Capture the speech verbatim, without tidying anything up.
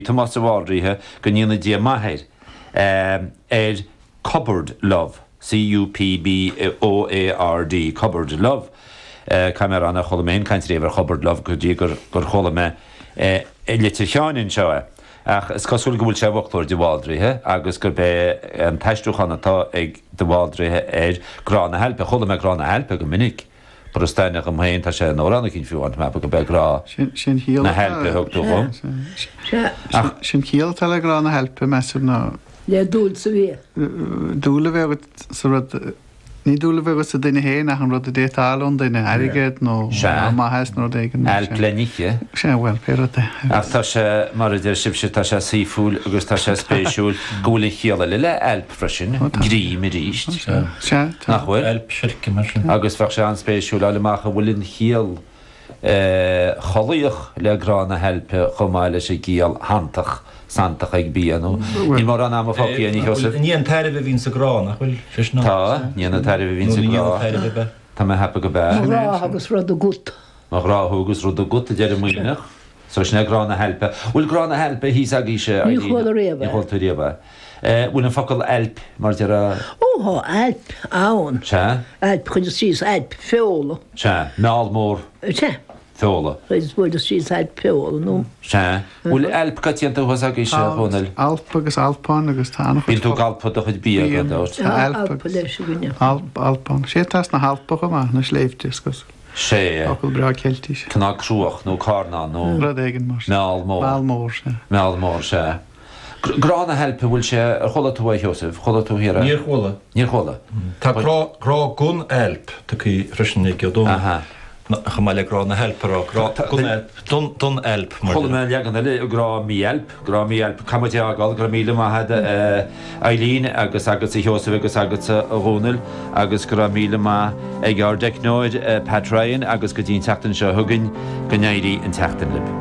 Thomas Waldríthe go níonna dia maithir ar Cupboard Love, C U P B O A R D, Cupboard Love. Caimar anna cholaméin caint réomhar Cupboard Love go dtí gur cholaime litir teáin seo. Ach is cosúil go bhfuil sé bhachtúir de Waldríthe agus gur be an taistrúchan atá ag de Waldríthe ar grána helpe, cholaime grána helpe go minic. Prosteine go mhaon tá sé nó ranna cinn fiúhaint me go be grá sin híal na helpe thugtú chum. Sin híal tal grá na helpe mesú ná le dúil sa bhí. Dúla bheith ní dúla bheith sa duine héin nach an rud a détáún duine airigéid nó maithes nó dégan Elpleniche sé bhfuil péirte. Ach tá sé mar idir sibse tá sé sífúil agus tá sé spéisiúil gúla chiaala le le elp freisin grí mi ríist nachhfuil elp sirce mar agus bheith sé an spéisiúil eile macha bhfuilinn chial cholaíoch le grána helpe chomáile sé gíal hantach santach ag bíanú. Ní mar an am fáí ní Joseph. Ní an taire bhín sa grán nachhfuil fis ná. Tá, ní an taire bhín sa grán. Tá me hepa go be. Rá agus rud a gut. Má ráthúgus rud a gut a deidir muoineach. So sinna grána helpe. Bhfuil grána helpe hís a gíise. Ní chuil a réabh. Ní chuil tú réabh. Bhfuil an focail elp mar dear a... Óá, elp, áin. Se? Elp chuid a sís elp feola. Se, meall mór. Se? Feola. Chuid bhfuil a sís elp feola, nó. Se? Bhfuil elp gatianta chuas a gíise chunil? Alp agus alpán agus tánach. Bhíl tú galpa a chuid bí a gandát? Alpa leis a gine. Alpán. Sé tas na halpach am na sléiftisgus. sé Ochil bra celtis. Cná cruach nó carna nó Radégan mar. meall mór. Meall mór sé. Meall mór sé. Grána helpe bhfuil sé ar chola tú Joseph, chola tú hira. Níor chola. Níor chola. Tá grá grá gun elp tá í frisin go dún. Aha. Chamáile grána help rá grá gun elp dun dun elp mar. Chola me legan le grá mí elp, grá mí elp camate agal gra míle ma had Eileen agus agus i Joseph agus agus a Ronald agus gra míle ma ag ar decnoid Pat Ryan agus go dín tatan se hugin gnéirí an teachtan lib.